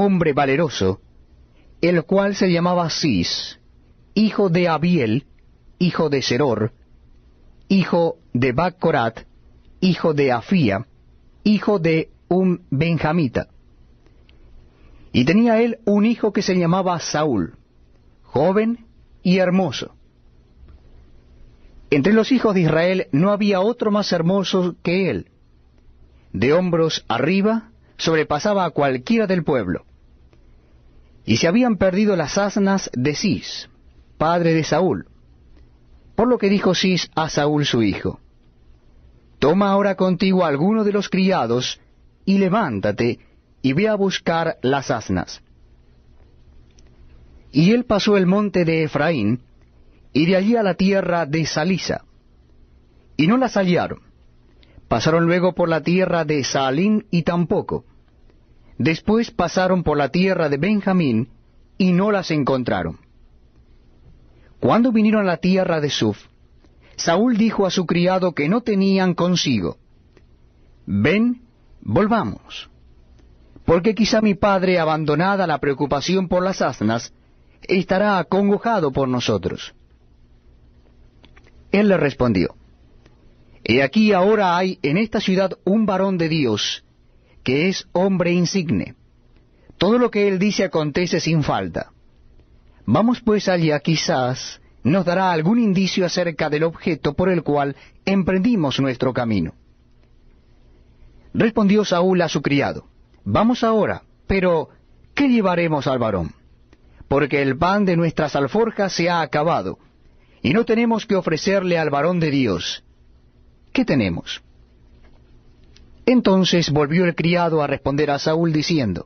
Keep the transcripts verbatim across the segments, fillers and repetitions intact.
hombre valeroso, el cual se llamaba Cis, hijo de Abiel, hijo de Seror, hijo de Baccorat, hijo de Afía, hijo de un benjamita. Y tenía él un hijo que se llamaba Saúl, joven y hermoso. Entre los hijos de Israel no había otro más hermoso que él. De hombros arriba sobrepasaba a cualquiera del pueblo. Y se habían perdido las asnas de Cis, padre de Saúl. Por lo que dijo Cis a Saúl su hijo: Toma ahora contigo a alguno de los criados, y levántate, y ve a buscar las asnas. Y él pasó el monte de Efraín, y de allí a la tierra de Salisa, y no las hallaron. Pasaron luego por la tierra de Saalín, y tampoco. Después pasaron por la tierra de Benjamín, y no las encontraron. Cuando vinieron a la tierra de Suf, Saúl dijo a su criado que no tenían consigo: Ven, volvamos, porque quizá mi padre, abandonada la preocupación por las asnas, estará acongojado por nosotros. Él le respondió: He aquí ahora hay en esta ciudad un varón de Dios, que es hombre insigne. Todo lo que él dice acontece sin falta. Vamos pues allá, quizás nos dará algún indicio acerca del objeto por el cual emprendimos nuestro camino. Respondió Saúl a su criado: Vamos ahora, pero ¿qué llevaremos al varón? Porque el pan de nuestras alforjas se ha acabado, y no tenemos que ofrecerle al varón de Dios. ¿Qué tenemos? Entonces volvió el criado a responder a Saúl diciendo: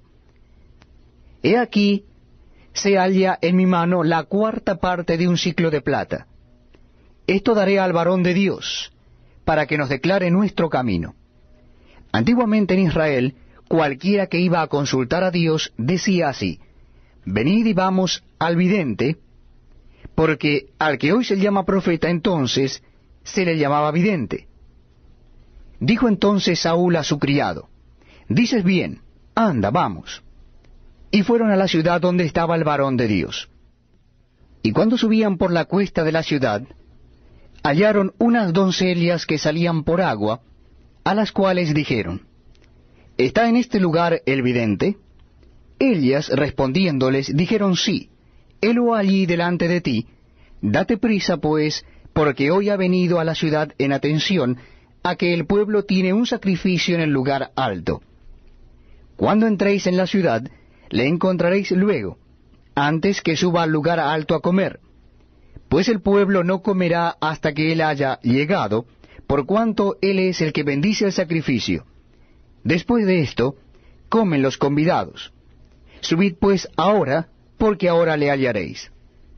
He aquí, se halla en mi mano la cuarta parte de un siclo de plata. Esto daré al varón de Dios, para que nos declare nuestro camino. Antiguamente en Israel, cualquiera que iba a consultar a Dios decía así: Venid y vamos al vidente, porque al que hoy se llama profeta entonces se le llamaba vidente. Dijo entonces Saúl a su criado: Dices bien, anda, vamos. Y fueron a la ciudad donde estaba el varón de Dios. Y cuando subían por la cuesta de la ciudad, hallaron unas doncellas que salían por agua, a las cuales dijeron: ¿Está en este lugar el vidente? Ellas, respondiéndoles, dijeron: Sí, helo allí delante de ti. Date prisa, pues, porque hoy ha venido a la ciudad en atención a que el pueblo tiene un sacrificio en el lugar alto. Cuando entréis en la ciudad, le encontraréis luego, antes que suba al lugar alto a comer, pues el pueblo no comerá hasta que él haya llegado, por cuanto él es el que bendice el sacrificio. Después de esto, comen los convidados. Subid pues ahora, porque ahora le hallaréis.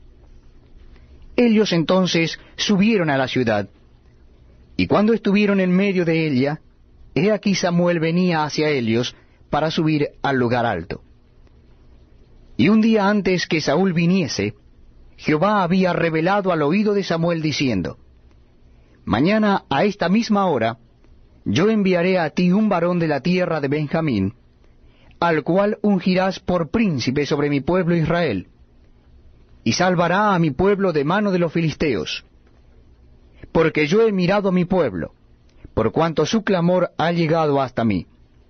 Ellos entonces subieron a la ciudad, y cuando estuvieron en medio de ella, he aquí Samuel venía hacia ellos para subir al lugar alto. Y un día antes que Saúl viniese, Jehová había revelado al oído de Samuel diciendo: Mañana a esta misma hora yo enviaré a ti un varón de la tierra de Benjamín, al cual ungirás por príncipe sobre mi pueblo Israel, y salvará a mi pueblo de mano de los filisteos. Porque yo he mirado a mi pueblo, por cuanto su clamor ha llegado hasta mí.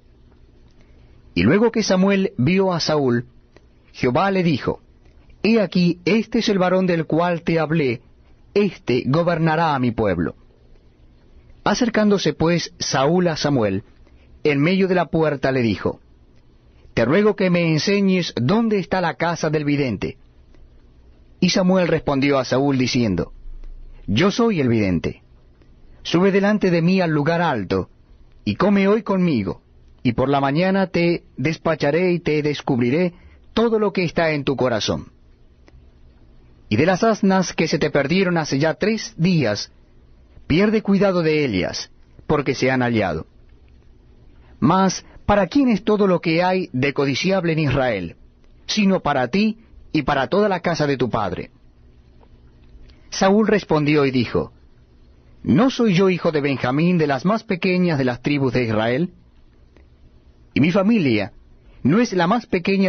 Y luego que Samuel vio a Saúl, Jehová le dijo: He aquí, este es el varón del cual te hablé, éste gobernará a mi pueblo. Acercándose pues Saúl a Samuel, en medio de la puerta le dijo: Te ruego que me enseñes dónde está la casa del vidente. Y Samuel respondió a Saúl diciendo: Yo soy el vidente. Sube delante de mí al lugar alto, y come hoy conmigo, y por la mañana te despacharé y te descubriré todo lo que está en tu corazón. Y de las asnas que se te perdieron hace ya tres días, pierde cuidado de ellas, porque se han hallado. Mas, ¿para quién es todo lo que hay de codiciable en Israel, sino para ti y para toda la casa de tu padre? Saúl respondió y dijo: ¿No soy yo hijo de Benjamín, de las más pequeñas de las tribus de Israel? Y mi familia no es la más pequeña